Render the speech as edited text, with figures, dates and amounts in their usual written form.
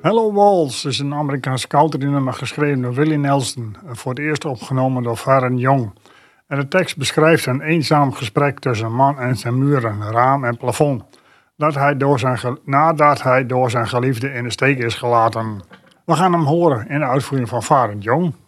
Hello Walls is een Amerikaans countrynummer geschreven door Willie Nelson en voor het eerst opgenomen door Faron Young. En de tekst beschrijft een eenzaam gesprek tussen een man en zijn muren, raam en plafond, nadat hij door zijn geliefde in de steek is gelaten. We gaan hem horen in de uitvoering van Faron Young.